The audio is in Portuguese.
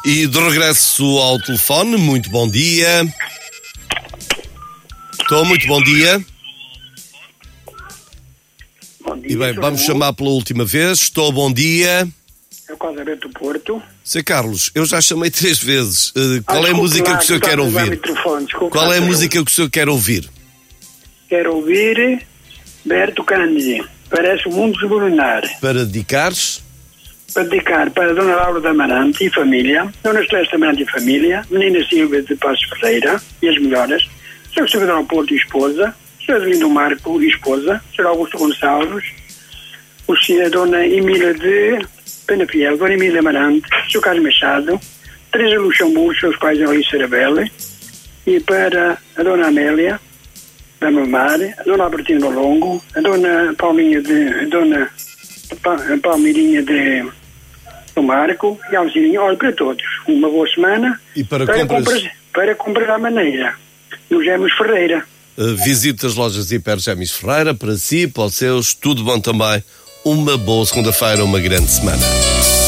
E de regresso ao telefone, muito bom dia. Estou, muito bom dia. Bom dia. E bem, vamos chamar pela última vez. Estou, bom dia. É o Carlos Alberto do Porto. Sr. Carlos, eu já chamei 3 vezes. Qual é a música que o senhor quer ouvir? Qual é a música que o senhor quer ouvir? Quero ouvir Berto Cândido, Parece o Mundo Desmoronar. Para dedicares? Para dedicar para Dona Laura de Amarante e família, Dona Celeste Amarante e família, Menina Silvia de Passos Ferreira e as melhoras, Sr. Salvador Porto e esposa, Sr. Adelino Marco e esposa, Sr. Augusto Gonçalves, a Dona Emília de Penafiel, Dona Emília Amarante, Sr. Carlos Machado, Teresa Luxemburgo, seus pais Alice Sarabelle, e para a Dona Amélia da Mamar, a Dona Albertina Longo, a Dona Palminha de Dona Palmeirinha do Marco e Alcirinho. Olha, para todos, uma boa semana E para comprar à maneira no Gemos Ferreira. Visite as lojas Hiper Gêmeos Ferreira, para si, para os seus, tudo bom também. Uma boa segunda-feira, uma grande semana.